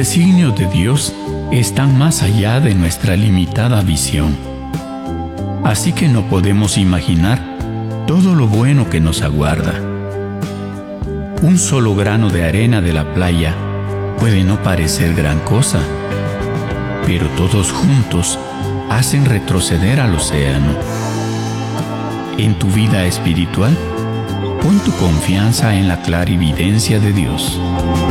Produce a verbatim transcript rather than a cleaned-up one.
designios de Dios están más allá de nuestra limitada visión. Así que no podemos imaginar todo lo bueno que nos aguarda. Un solo grano de arena de la playa puede no parecer gran cosa, pero todos juntos hacen retroceder al océano. En tu vida espiritual, pon tu confianza en la clarividencia de Dios.